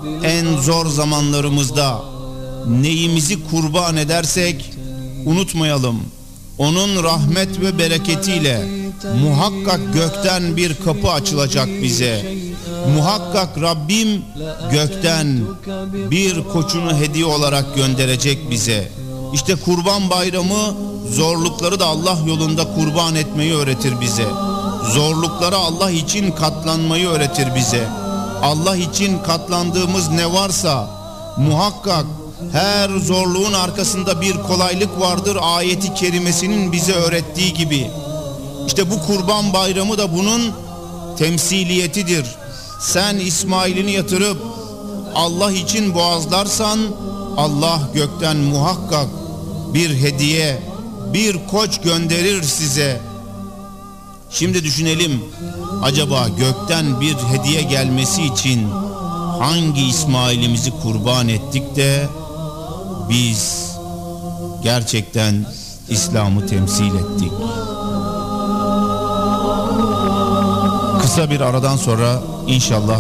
en zor zamanlarımızda neyimizi kurban edersek unutmayalım, onun rahmet ve bereketiyle muhakkak gökten bir kapı açılacak bize. Muhakkak Rabbim gökten bir koçunu hediye olarak gönderecek bize. İşte Kurban Bayramı zorlukları da Allah yolunda kurban etmeyi öğretir bize. Zorluklara Allah için katlanmayı öğretir bize. Allah için katlandığımız ne varsa muhakkak her zorluğun arkasında bir kolaylık vardır ayeti kerimesinin bize öğrettiği gibi. İşte bu Kurban Bayramı da bunun temsiliyetidir. Sen İsmail'ini yatırıp Allah için boğazlarsan Allah gökten muhakkak bir hediye, bir koç gönderir size. Şimdi düşünelim, acaba gökten bir hediye gelmesi için hangi İsmail'imizi kurban ettik de biz gerçekten İslam'ı temsil ettik? Kısa bir aradan sonra inşallah